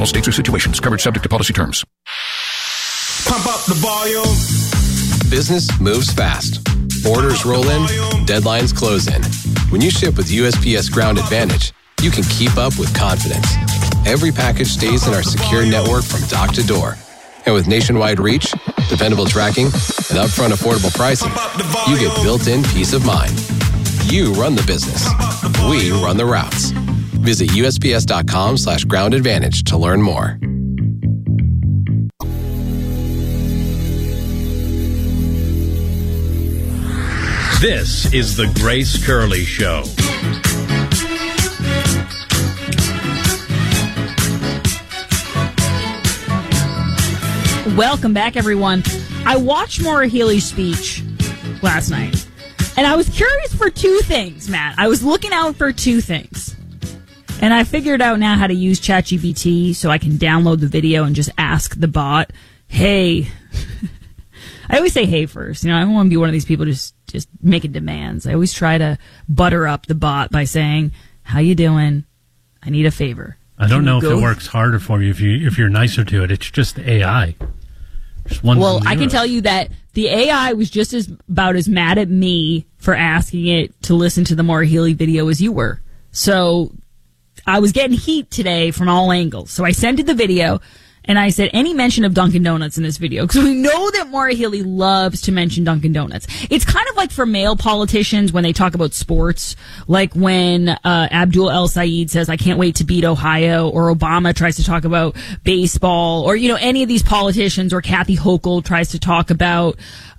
all states or situations. Coverage subject to policy terms. Pump up the volume. Business moves fast. Orders roll in, deadlines close in. When you ship with USPS Ground Advantage, you can keep up with confidence. Every package stays in our secure network from dock to door. And with nationwide reach, dependable tracking, and upfront affordable pricing, you get built-in peace of mind. You run the business. We run the routes. Visit USPS.com/Ground Advantage to learn more. This is the Grace Curley Show. Welcome back, everyone. I watched Maura Healey's speech last night, and I was curious for two things, Matt. I was looking out for two things. And I figured out now how to use ChatGPT so I can download the video and just ask the bot, hey. I always say hey first. You know, I don't want to be one of these people just making demands. I always try to butter up the bot by saying, how you doing? I need a favor. I don't know if it works harder for you if you're nicer to it. It's just AI. Well, I can tell you that the AI was just about as mad at me for asking it to listen to the Maura Healey video as you were. So I was getting heat today from all angles. So I sent it the video, and I said, any mention of Dunkin' Donuts in this video? Because we know that Maura Healey loves to mention Dunkin' Donuts. It's kind of like for male politicians when they talk about sports, like when Abdul El Sayed says, I can't wait to beat Ohio, or Obama tries to talk about baseball, or, you know, any of these politicians, or Kathy Hochul tries to talk about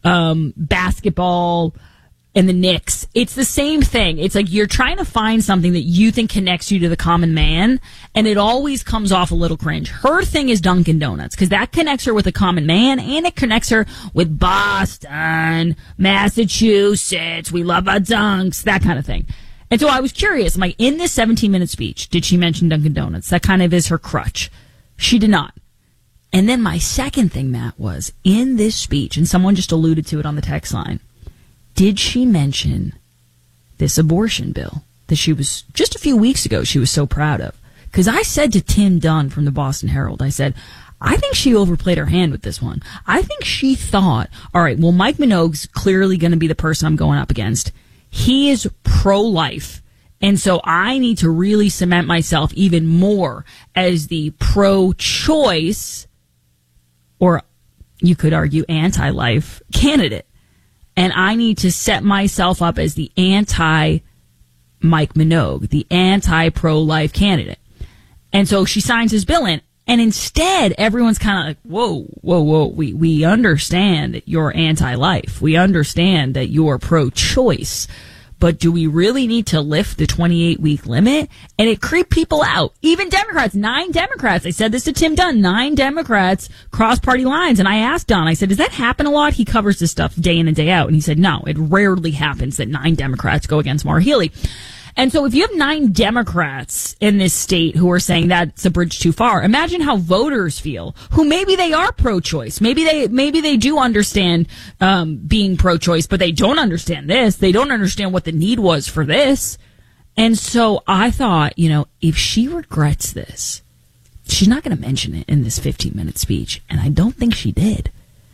basketball and the Knicks. It's the same thing. It's like you're trying to find something that you think connects you to the common man, and it always comes off a little cringe. Her thing is Dunkin' Donuts, because that connects her with a common man, and it connects her with Boston, Massachusetts, we love our dunks, that kind of thing. And so I was curious, I'm like, in this 17-minute speech, did she mention Dunkin' Donuts? That kind of is her crutch. She did not. And then my second thing, Matt, was in this speech, and someone just alluded to it on the text line, did she mention this abortion bill that she was, just a few weeks ago, she was so proud of? Because I said to Tim Dunn from the Boston Herald, I said, I think she overplayed her hand with this one. I think she thought, all right, well, Mike Minogue's clearly going to be the person I'm going up against. He is pro-life. And so I need to really cement myself even more as the pro-choice, or you could argue anti-life candidate. And I need to set myself up as the anti-Mike Minogue, the anti-pro-life candidate. And so she signs his bill in. And instead, everyone's kind of like, whoa. We understand that you're anti-life. We understand that you're pro-choice. But do we really need to lift the 28-week limit? And it creeped people out. Even Democrats, 9 Democrats. I said this to Tim Dunn. 9 Democrats cross party lines. And I asked Dunn, I said, does that happen a lot? He covers this stuff day in and day out. And he said, no, it rarely happens that 9 Democrats go against Maura Healey. And so if you have 9 Democrats in this state who are saying that's a bridge too far, imagine how voters feel, who maybe they are pro-choice. Maybe they do understand being pro-choice, but they don't understand this. They don't understand what the need was for this. And so I thought, you know, if she regrets this, she's not going to mention it in this 15-minute speech. And I don't think she did.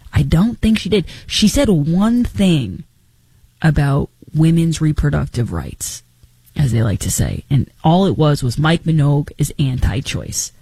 She said one thing about women's reproductive rights, as they like to say. And all it was Mike Minogue is anti-choice.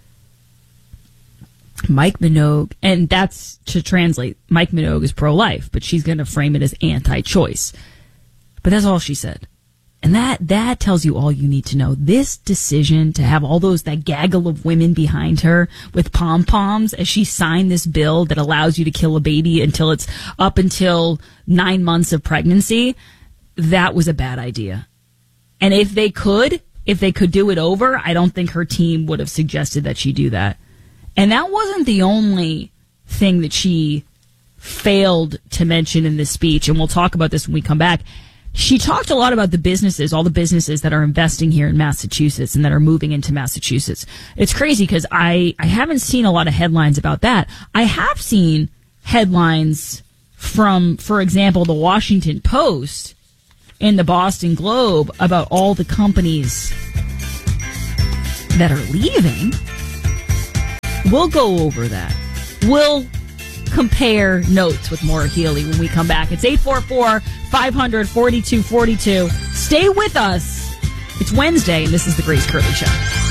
Mike Minogue, and that's to translate, Mike Minogue is pro-life, but she's going to frame it as anti-choice. But that's all she said. And that tells you all you need to know. This decision to have all that gaggle of women behind her with pom-poms as she signed this bill that allows you to kill a baby until it's up until 9 months of pregnancy, that was a bad idea. And if they could do it over, I don't think her team would have suggested that she do that. And that wasn't the only thing that she failed to mention in this speech. And we'll talk about this when we come back. She talked a lot about the businesses, all the businesses that are investing here in Massachusetts and that are moving into Massachusetts. It's crazy because I haven't seen a lot of headlines about that. I have seen headlines from, for example, the Washington Post in the Boston Globe about all the companies that are leaving. We'll go over that. We'll compare notes with Maura Healey when we come back. It's 844-500-4242. Stay with us. It's Wednesday, and this is the Grace Curley Show.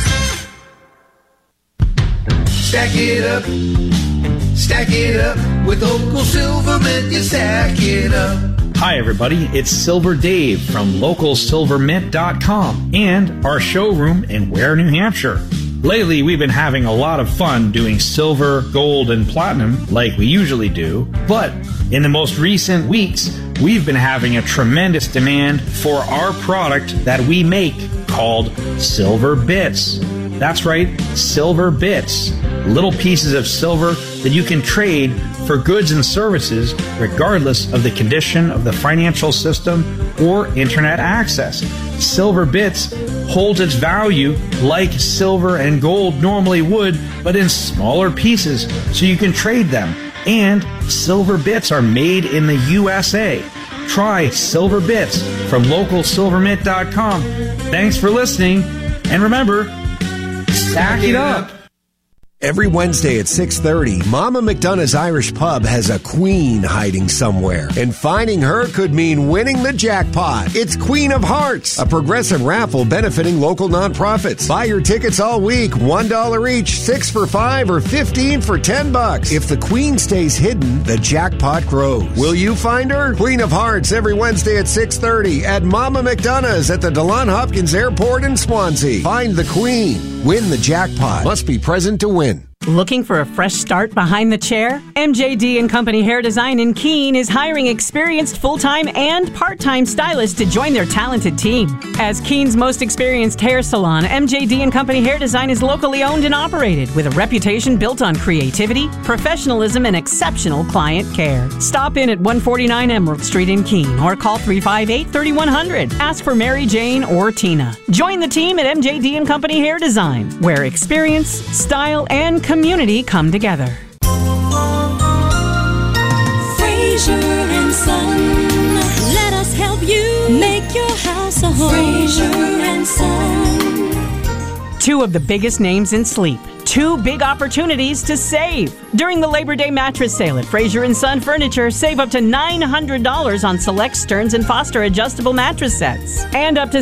Stack it up with Local Silvermint. You stack it up. Hi, everybody. It's Silver Dave from LocalSilverMint.com and our showroom in Ware, New Hampshire. Lately, we've been having a lot of fun doing silver, gold, and platinum like we usually do. But in the most recent weeks, we've been having a tremendous demand for our product that we make called Silver Bits. That's right, Silver Bits. Little pieces of silver that you can trade for goods and services regardless of the condition of the financial system or internet access. Silver Bits holds its value like silver and gold normally would, but in smaller pieces so you can trade them. And Silver Bits are made in the USA. Try Silver Bits from LocalSilverMint.com. Thanks for listening, and remember, stack it up. Every Wednesday at 6:30, Mama McDonough's Irish Pub has a queen hiding somewhere. And finding her could mean winning the jackpot. It's Queen of Hearts, a progressive raffle benefiting local nonprofits. Buy your tickets all week, $1 each, 6 for $5 or 15 for $10. If the queen stays hidden, the jackpot grows. Will you find her? Queen of Hearts every Wednesday at 6:30 at Mama McDonough's at the DeLon Hopkins Airport in Swansea. Find the queen. Win the jackpot. Must be present to win. Looking for a fresh start behind the chair? MJD & Company Hair Design in Keene is hiring experienced full-time and part-time stylists to join their talented team. As Keene's most experienced hair salon, MJD & Company Hair Design is locally owned and operated with a reputation built on creativity, professionalism, and exceptional client care. Stop in at 149 Emerald Street in Keene or call 358-3100. Ask for Mary Jane or Tina. Join the team at MJD & Company Hair Design, where experience, style, and community come together. Fraser and Son, let us help you make your house a home. Fraser and Son. Two of the biggest names in sleep. Two big opportunities to save. During the Labor Day mattress sale at Fraser & Son Furniture, save up to $900 on select Stearns & Foster adjustable mattress sets. And up to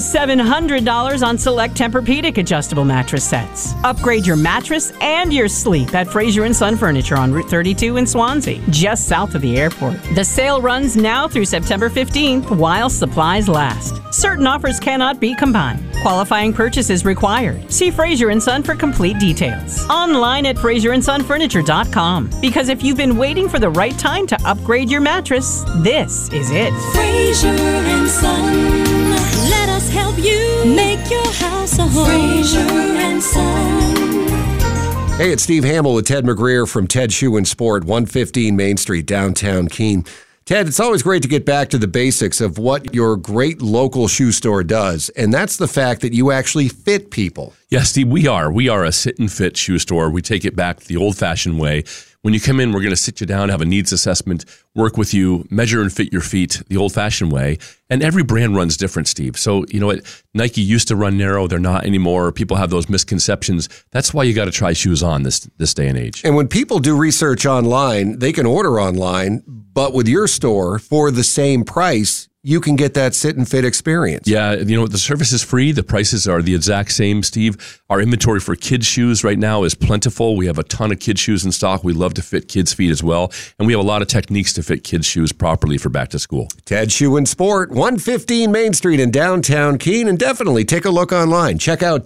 $700 on select Tempur-Pedic adjustable mattress sets. Upgrade your mattress and your sleep at Fraser & Son Furniture on Route 32 in Swansea, just south of the airport. The sale runs now through September 15th while supplies last. Certain offers cannot be combined. Qualifying purchases required. See Fraser & Son for complete details. Online at FraserandSonFurniture.com. Because if you've been waiting for the right time to upgrade your mattress, this is it. Fraser and Son, let us help you make your house a home. Fraser and Son. Hey, it's Steve Hamill with Ted McGreer from Ted Shoe and Sport, 115 Main Street, downtown Keene. Ted, it's always great to get back to the basics of what your great local shoe store does, and that's the fact that you actually fit people. Yeah, Steve, we are. We are a sit and fit shoe store. We take it back the old-fashioned way. When you come in, we're going to sit you down, have a needs assessment, work with you, measure and fit your feet the old-fashioned way. And every brand runs different, Steve. So, you know what? Nike used to run narrow. They're not anymore. People have those misconceptions. That's why you got to try shoes on this day and age. And when people do research online, they can order online, but with your store, for the same price, you can get that sit and fit experience. Yeah, you know, the service is free. The prices are the exact same, Steve. Our inventory for kids' shoes right now is plentiful. We have a ton of kids' shoes in stock. We love to fit kids' feet as well. And we have a lot of techniques to fit kids' shoes properly for back to school. Ted Shoe and Sport, 115 Main Street in downtown Keene. And definitely take a look online. Check out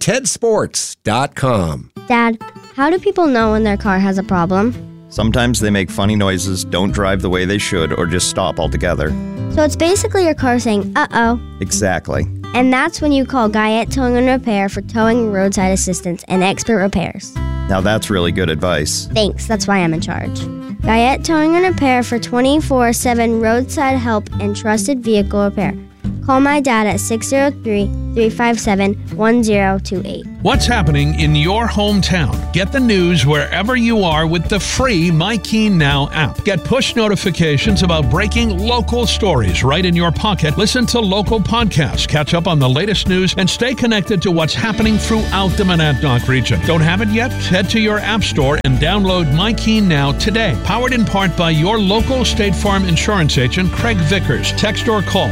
tedsports.com. Dad, how do people know when their car has a problem? Sometimes they make funny noises, don't drive the way they should, or just stop altogether. So it's basically your car saying, uh-oh. Exactly. And that's when you call Guyette Towing and Repair for towing, roadside assistance, and expert repairs. Now that's really good advice. Thanks, that's why I'm in charge. Guyette Towing and Repair for 24/7 roadside help and trusted vehicle repair. Call my dad at 603-357-1028. What's happening in your hometown? Get the news wherever you are with the free MyKeen Now app. Get push notifications about breaking local stories right in your pocket. Listen to local podcasts, catch up on the latest news, and stay connected to what's happening throughout the Monadnock region. Don't have it yet? Head to your app store and download MyKeen Now today. Powered in part by your local State Farm insurance agent, Craig Vickers. Text or call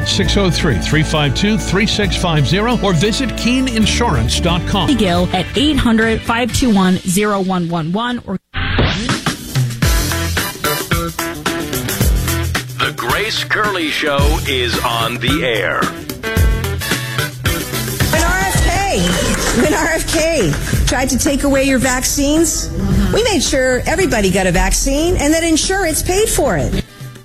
603-352-3650 or visit keeninsurance.com. Gill at 800-521-0111 or The Grace Curley Show is on the air. When RFK tried to take away your vaccines, we made sure everybody got a vaccine and that insurance paid for it.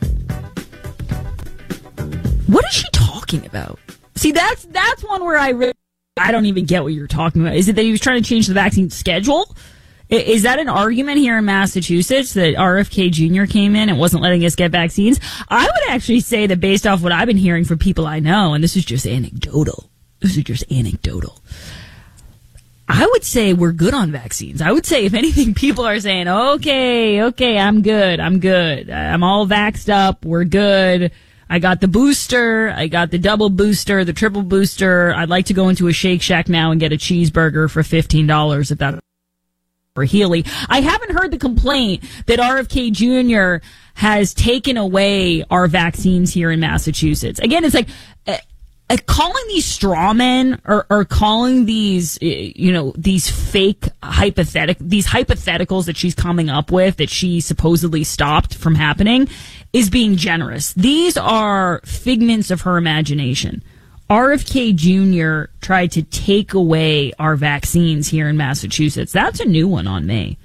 what is she talking about? See, that's one where I don't even get what you're talking about. Is it that he was trying to change the vaccine schedule? Is that an argument here in Massachusetts that RFK Jr. came in and wasn't letting us get vaccines? I would actually say that based off what I've been hearing from people I know, and this is just anecdotal. I would say we're good on vaccines. I would say, if anything, people are saying, okay, I'm good. I'm all vaxxed up. We're good. I got the booster. I got the double booster, the triple booster. I'd like to go into a Shake Shack now and get a cheeseburger for $15 if that for Healy. I haven't heard the complaint that RFK Jr. has taken away our vaccines here in Massachusetts. Again, it's like calling these straw men or calling these, these fake hypotheticals that she's coming up with that she supposedly stopped from happening is being generous. These are figments of her imagination. RFK Jr. tried to take away our vaccines here in Massachusetts. That's a new one on me.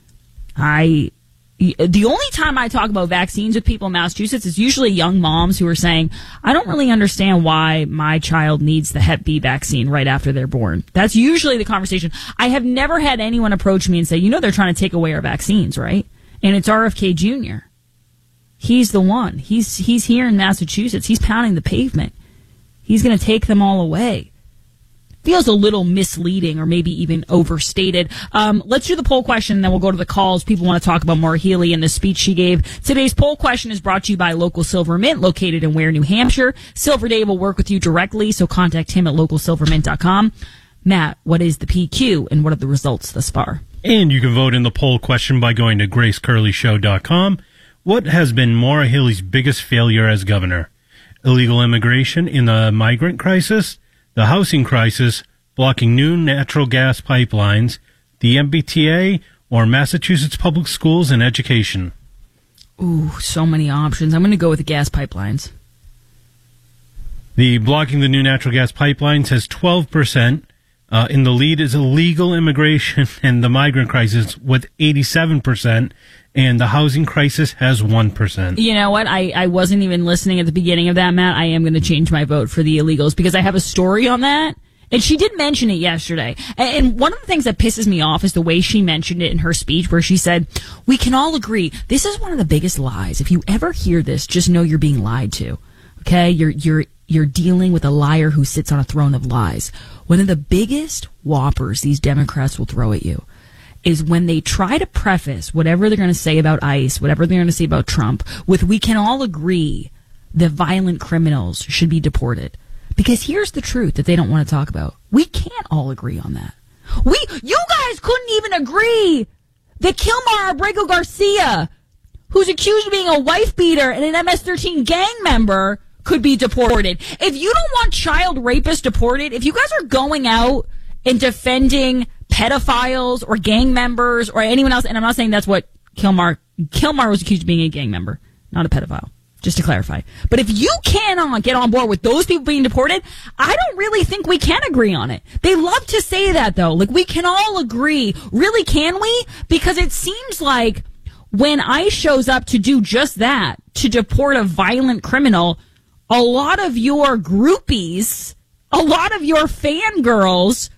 The only time I talk about vaccines with people in Massachusetts is usually young moms who are saying, I don't really understand why my child needs the Hep B vaccine right after they're born. That's usually the conversation. I have never had anyone approach me and say, they're trying to take away our vaccines, right? And it's RFK Jr. He's the one. He's here in Massachusetts. He's pounding the pavement. He's going to take them all away. Feels a little misleading or maybe even overstated. Let's do the poll question, and then we'll go to the calls. People want to talk about Maura Healey and the speech she gave. Today's poll question is brought to you by Local Silver Mint, located in Ware, New Hampshire. Silver Dave will work with you directly, so contact him at localsilvermint.com. Matt, what is the PQ, and what are the results thus far? And you can vote in the poll question by going to gracecurleyshow.com. What has been Maura Healey's biggest failure as governor? Illegal immigration in the migrant crisis, the housing crisis, blocking new natural gas pipelines, the MBTA, or Massachusetts public schools and education? Ooh, so many options. I'm going to go with the gas pipelines. The blocking the new natural gas pipelines has 12%. In the lead is illegal immigration and the migrant crisis with 87%. And the housing crisis has 1%. You know what? I wasn't even listening at the beginning of that, Matt. I am going to change my vote for the illegals because I have a story on that. And she did mention it yesterday. And one of the things that pisses me off is the way she mentioned it in her speech, where she said, we can all agree this is one of the biggest lies. If you ever hear this, just know you're being lied to. Okay? You're dealing with a liar who sits on a throne of lies. One of the biggest whoppers these Democrats will throw at you is when they try to preface whatever they're going to say about ICE, whatever they're going to say about Trump, with we can all agree that violent criminals should be deported. Because here's the truth that they don't want to talk about. We can't all agree on that. You guys couldn't even agree that Kilmar Abrego Garcia, who's accused of being a wife beater and an MS-13 gang member, could be deported. If you don't want child rapists deported, if you guys are going out and defending pedophiles or gang members or anyone else, and I'm not saying that's what Kilmar was accused of being a gang member, not a pedophile, just to clarify. But if you cannot get on board with those people being deported, I don't really think we can agree on it. They love to say that, though. Like, we can all agree. Really, can we? Because it seems like when ICE shows up to do just that, to deport a violent criminal, a lot of your groupies, a lot of your fangirls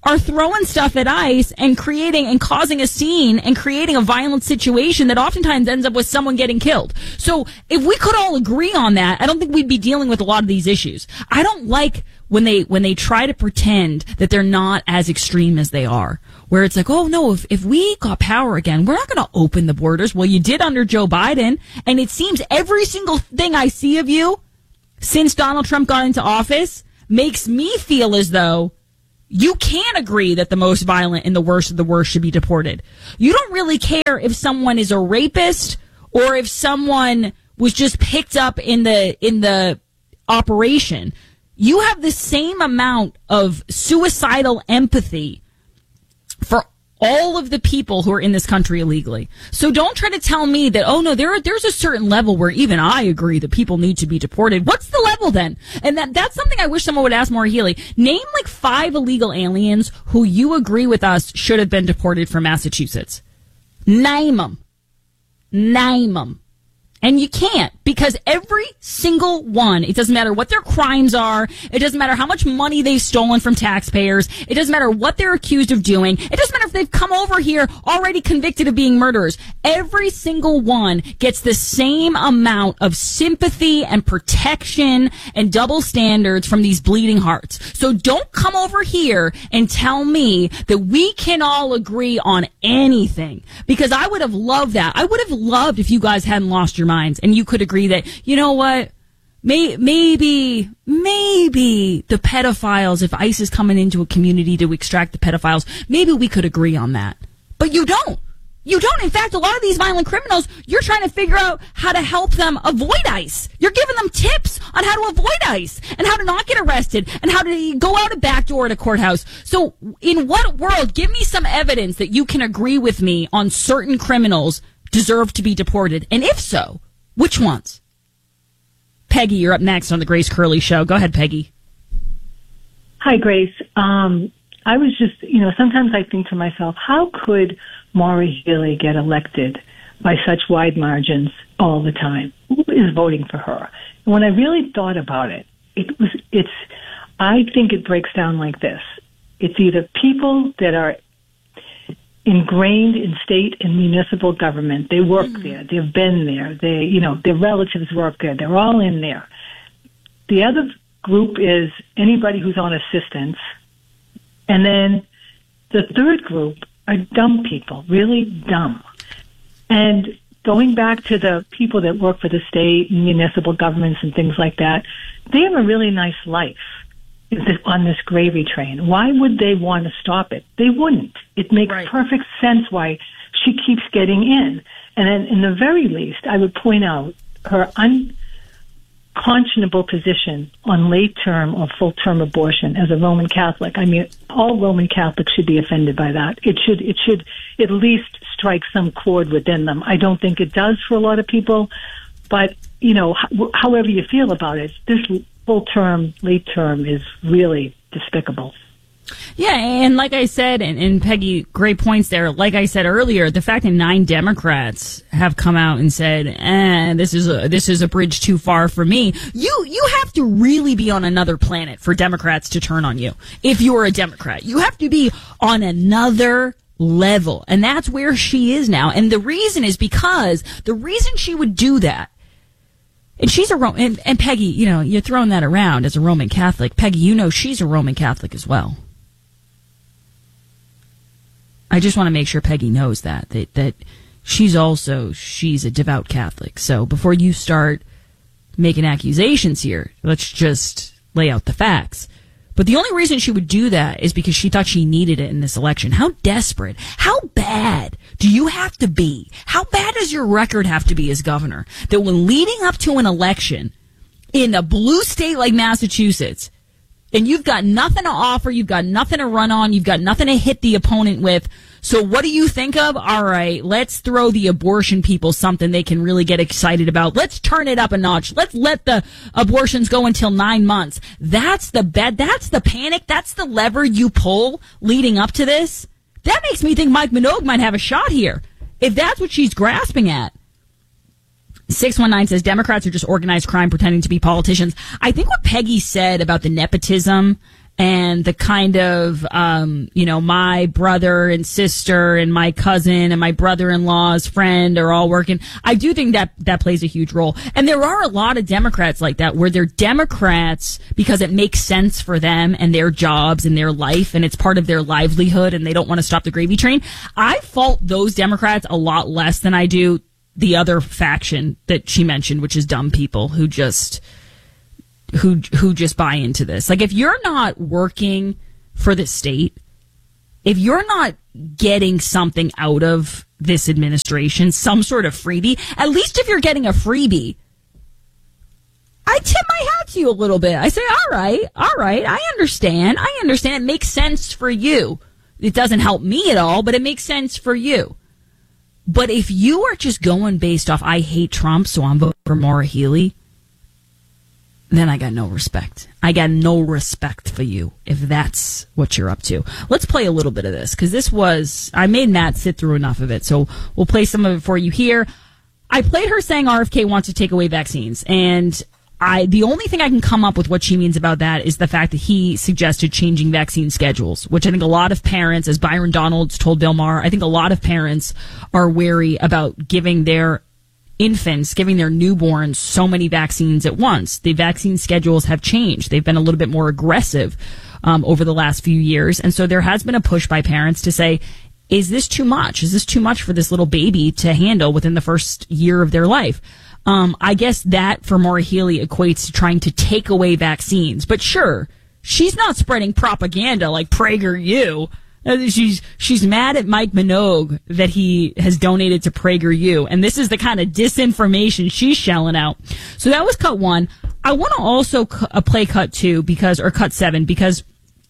are throwing stuff at ICE and creating and causing a scene and creating a violent situation that oftentimes ends up with someone getting killed. So if we could all agree on that, I don't think we'd be dealing with a lot of these issues. I don't like when they try to pretend that they're not as extreme as they are, where it's like, oh no, if we got power again, we're not going to open the borders. Well, you did under Joe Biden, and it seems every single thing I see of you since Donald Trump got into office makes me feel as though you can't agree that the most violent and the worst of the worst should be deported. You don't really care if someone is a rapist or if someone was just picked up in the operation. You have the same amount of suicidal empathy for all of the people who are in this country illegally. So don't try to tell me that, oh no, there's a certain level where even I agree that people need to be deported. What's the level then? And that's something I wish someone would ask Maura Healey. Name like 5 illegal aliens who you agree with us should have been deported from Massachusetts. Name them. Name them. And you can't, because every single one, it doesn't matter what their crimes are, it doesn't matter how much money they've stolen from taxpayers, it doesn't matter what they're accused of doing, it doesn't matter if they've come over here already convicted of being murderers. Every single one gets the same amount of sympathy and protection and double standards from these bleeding hearts. So don't come over here and tell me that we can all agree on anything, because I would have loved that. I would have loved if you guys hadn't lost your minds and you could agree that, you know what, maybe the pedophiles, if ICE is coming into a community to extract the pedophiles, maybe we could agree on that. But you don't. You don't. In fact, a lot of these violent criminals, you're trying to figure out how to help them avoid ICE. You're giving them tips on how to avoid ICE and how to not get arrested and how to go out a back door at a courthouse. So in what world, give me some evidence that you can agree with me on certain criminals deserve to be deported? And if so, which ones? Peggy, you're up next on the Grace Curley Show. Go ahead, Peggy. Hi, Grace. I was just, sometimes I think to myself, how could Maura Healey get elected by such wide margins all the time? Who is voting for her? And when I really thought about it, I think it breaks down like this. It's either people that are ingrained in state and municipal government. They work there. They've been there. Their relatives work there. They're all in there. The other group is anybody who's on assistance. And then the third group are dumb people, really dumb. And going back to the people that work for the state and municipal governments and things like that, they have a really nice life on this gravy train. Why would they want to stop it? They wouldn't. It makes perfect sense why she keeps getting in. And then, in the very least, I would point out her unconscionable position on late-term or full-term abortion as a Roman Catholic. I mean, all Roman Catholics should be offended by that. It should at least strike some chord within them. I don't think it does for a lot of people, but, however you feel about it, this full-term, late-term is really despicable. Yeah, and like I said, and Peggy, great points there. Like I said earlier, the fact that 9 Democrats have come out and said, this is a bridge too far for me. You have to really be on another planet for Democrats to turn on you. If you're a Democrat, you have to be on another level. And that's where she is now. And the reason is because the reason she would do that, and she's a Roman, and Peggy, you're throwing that around as a Roman Catholic. Peggy, she's a Roman Catholic as well. I just want to make sure Peggy knows that she's a devout Catholic. So before you start making accusations here, let's just lay out the facts. But the only reason she would do that is because she thought she needed it in this election. How desperate, how bad do you have to be? How bad does your record have to be as governor that when leading up to an election in a blue state like Massachusetts, and you've got nothing to offer, you've got nothing to run on, you've got nothing to hit the opponent with, so what do you think of? All right, let's throw the abortion people something they can really get excited about. Let's turn it up a notch. Let's let the abortions go until 9 months. That's the panic, that's the lever you pull leading up to this. That makes me think Mike Minogue might have a shot here, if that's what she's grasping at. 619 says Democrats are just organized crime pretending to be politicians. I think what Peggy said about the nepotism and the kind of, my brother and sister and my cousin and my brother-in-law's friend are all working. I do think that plays a huge role. And there are a lot of Democrats like that, where they're Democrats because it makes sense for them and their jobs and their life, and it's part of their livelihood, and they don't want to stop the gravy train. I fault those Democrats a lot less than I do the other faction that she mentioned, which is dumb people who just buy into this. Like, if you're not working for the state, if you're not getting something out of this administration, some sort of freebie, at least if you're getting a freebie, I tip my hat to you a little bit. I say, all right, I understand. It makes sense for you. It doesn't help me at all, but it makes sense for you. But if you are just going based off, I hate Trump, so I'm voting for Maura Healey, then I got no respect. I got no respect for you if that's what you're up to. Let's play a little bit of this, because I made Matt sit through enough of it, so we'll play some of it for you here. I played her saying RFK wants to take away vaccines, and the only thing I can come up with what she means about that is the fact that he suggested changing vaccine schedules, which I think a lot of parents, as Byron Donalds told Bill Maher, I think a lot of parents are wary about giving their infants, giving their newborns so many vaccines at once. The vaccine schedules have changed. They've been a little bit more aggressive over the last few years. And so there has been a push by parents to say, is this too much? Is this too much for this little baby to handle within the first year of their life? I guess that for Maura Healey equates to trying to take away vaccines. But sure, she's not spreading propaganda like PragerU. She's mad at Mike Minogue that he has donated to PragerU. And this is the kind of disinformation she's shelling out. So that was cut 1. I want to also play cut 2 or cut 7, because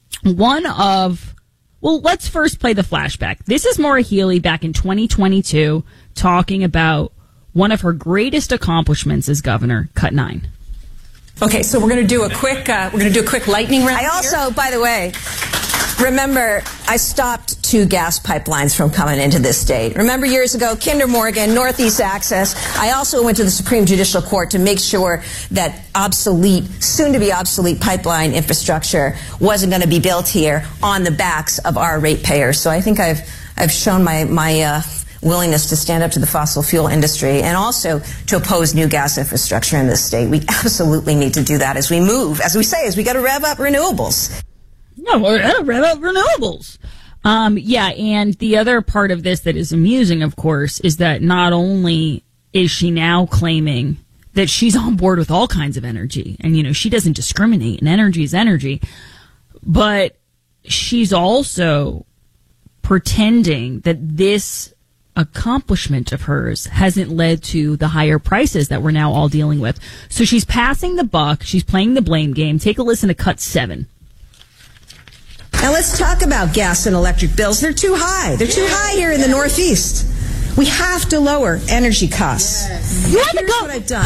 let's first play the flashback. This is Maura Healey back in 2022 talking about one of her greatest accomplishments as governor, cut 9. Okay, so we're going to do a quick lightning round. I also, by the way, remember, I stopped 2 gas pipelines from coming into this state. Remember years ago, Kinder Morgan, Northeast Access. I also went to the Supreme Judicial Court to make sure that soon-to-be obsolete pipeline infrastructure wasn't going to be built here on the backs of our ratepayers. So I think I've shown my willingness to stand up to the fossil fuel industry and also to oppose new gas infrastructure in this state. We absolutely need to do that as we move. As we got to rev up renewables. No, we're going to rev up renewables. And the other part of this that is amusing, of course, is that not only is she now claiming that she's on board with all kinds of energy, and, she doesn't discriminate, and energy is energy, but she's also pretending that this accomplishment of hers hasn't led to the higher prices that we're now all dealing with. So she's passing the buck. She's playing the blame game. Take a listen to cut 7. Now let's talk about gas and electric bills. They're too high. They're too high here in the Northeast. We have to lower energy costs. Here's what I've done.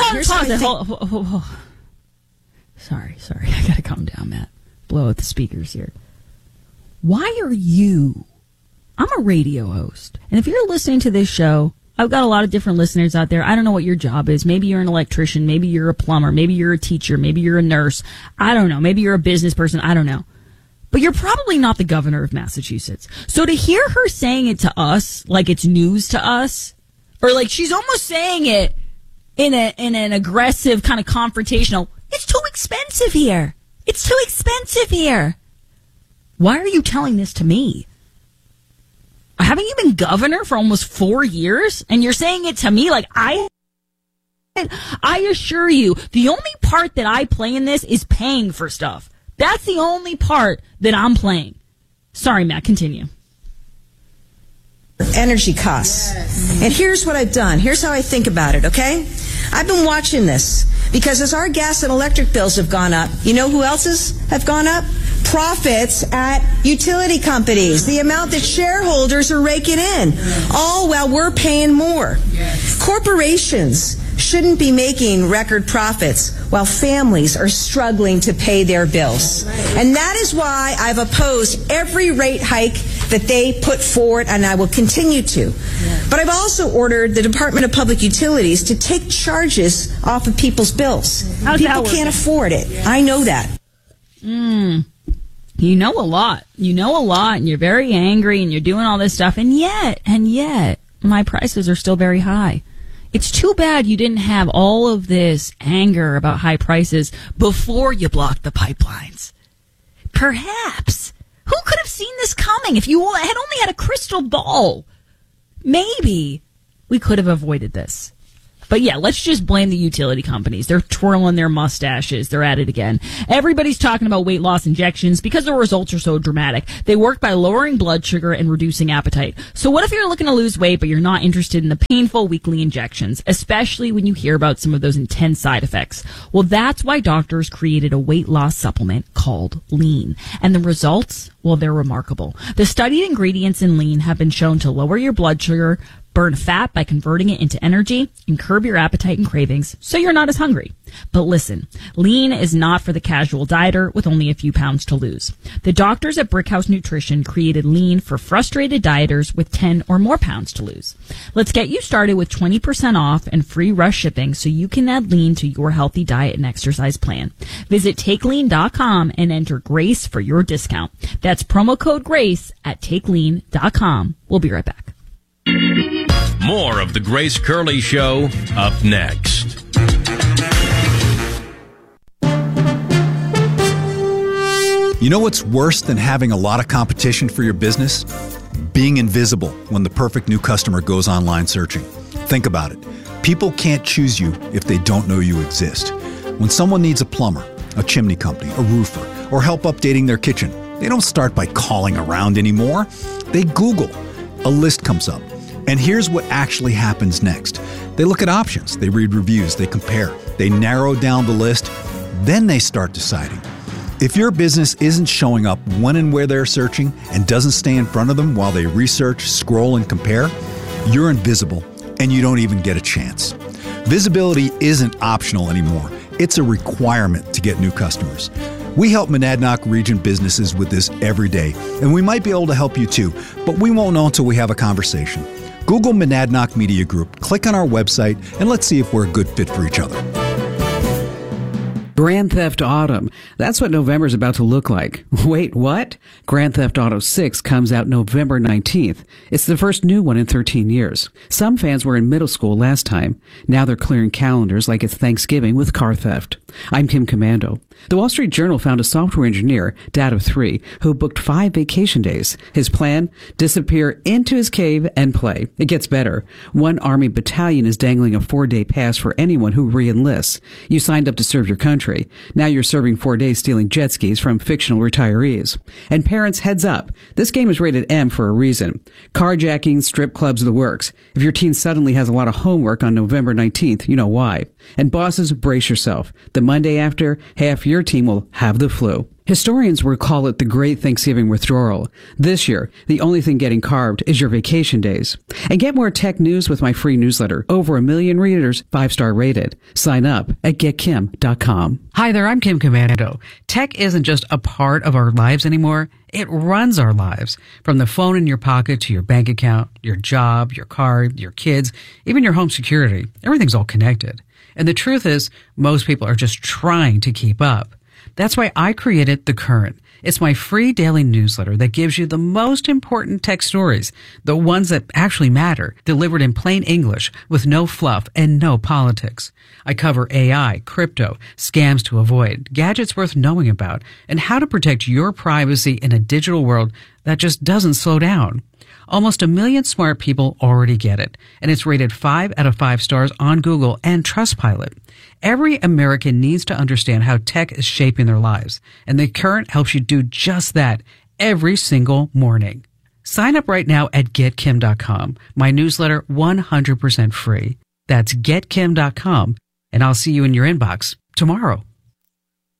Sorry. I got to calm down, Matt. Blow out the speakers here. Why are you... I'm a radio host, and if you're listening to this show, I've got a lot of different listeners out there. I don't know what your job is. Maybe you're an electrician. Maybe you're a plumber. Maybe you're a teacher. Maybe you're a nurse. I don't know. Maybe you're a business person. I don't know. But you're probably not the governor of Massachusetts. So to hear her saying it to us like it's news to us, or like she's almost saying it in an aggressive kind of confrontational, it's too expensive here. It's too expensive here. Why are you telling this to me? Haven't you been governor for almost 4 years? And you're saying it to me like I assure you, the only part that I play in this is paying for stuff. That's the only part that I'm playing. Sorry, Matt, continue. Energy costs. And here's what I've done. Here's how I think about it, okay? I've been watching this because as our gas and electric bills have gone up, you know who else's have gone up? Profits at utility companies. The amount that shareholders are raking in. All while we're paying more. Corporations shouldn't be making record profits while families are struggling to pay their bills. And that is why I've opposed every rate hike that they put forward, and I will continue to. But I've also ordered the Department of Public Utilities to take charges off of people's bills. People can't afford it. I know that. You know a lot. You know a lot, and you're very angry, and you're doing all this stuff, and yet, my prices are still very high. It's too bad you didn't have all of this anger about high prices before you blocked the pipelines. Perhaps. Who could have seen this coming? If you had only had a crystal ball, maybe we could have avoided this. But yeah, let's just blame the utility companies. They're twirling their mustaches. They're at it again. Everybody's talking about weight loss injections because the results are so dramatic. They work by lowering blood sugar and reducing appetite. So what if you're looking to lose weight, but you're not interested in the painful weekly injections, especially when you hear about some of those intense side effects? Well, that's why doctors created a weight loss supplement called Lean. And the results, well, they're remarkable. The studied ingredients in Lean have been shown to lower your blood sugar, burn fat by converting it into energy, and curb your appetite and cravings so you're not as hungry. But listen, Lean is not for the casual dieter with only a few pounds to lose. The doctors at Brickhouse Nutrition created Lean for frustrated dieters with 10 or more pounds to lose. Let's get you started with 20% off and free rush shipping so you can add Lean to your healthy diet and exercise plan. Visit TakeLean.com and enter GRACE for your discount. That's promo code GRACE at TakeLean.com. We'll be right back. More of the Grace Curley Show up next. You know what's worse than having a lot of competition for your business? Being invisible when the perfect new customer goes online searching. Think about it. People can't choose you if they don't know you exist. When someone needs a plumber, a chimney company, a roofer, or help updating their kitchen, they don't start by calling around anymore. They Google. A list comes up. And here's what actually happens next. They look at options, they read reviews, they compare, they narrow down the list, then they start deciding. If your business isn't showing up when and where they're searching and doesn't stay in front of them while they research, scroll, and compare, you're invisible and you don't even get a chance. Visibility isn't optional anymore. It's a requirement to get new customers. We help Monadnock region businesses with this every day, and we might be able to help you too, but we won't know until we have a conversation. Google Monadnock Media Group, click on our website, and let's see if we're a good fit for each other. Grand Theft Autumn. That's what November's about to look like. Wait, what? Grand Theft Auto 6 comes out November 19th. It's the first new one in 13 years. Some fans were in middle school last time. Now they're clearing calendars like it's Thanksgiving with car theft. I'm Kim Commando. The Wall Street Journal found a software engineer, dad of 3, who booked 5 vacation days. His plan? Disappear into his cave and play. It gets better. One Army battalion is dangling a 4-day pass for anyone who re-enlists. You signed up to serve your country. Now you're serving 4 days stealing jet skis from fictional retirees. And parents, heads up. This game is rated M for a reason. Carjacking, strip clubs, the works. If your teen suddenly has a lot of homework on November 19th, you know why. And bosses, brace yourself. The Monday after, half your team will have the flu. Historians would call it the Great Thanksgiving Withdrawal. This year, the only thing getting carved is your vacation days. And get more tech news with my free newsletter. Over 1 million readers, 5-star rated. Sign up at getkim.com. Hi there, I'm Kim Commando. Tech isn't just a part of our lives anymore. It runs our lives. From the phone in your pocket to your bank account, your job, your car, your kids, even your home security. Everything's all connected. And the truth is, most people are just trying to keep up. That's why I created The Current. It's my free daily newsletter that gives you the most important tech stories, the ones that actually matter, delivered in plain English with no fluff and no politics. I cover AI, crypto, scams to avoid, gadgets worth knowing about, and how to protect your privacy in a digital world that just doesn't slow down. Almost 1 million smart people already get it, and it's rated 5 out of 5 stars on Google and Trustpilot. Every American needs to understand how tech is shaping their lives, and The Current helps you do just that every single morning. Sign up right now at getkim.com. My newsletter 100% free. That's getkim.com, and I'll see you in your inbox tomorrow.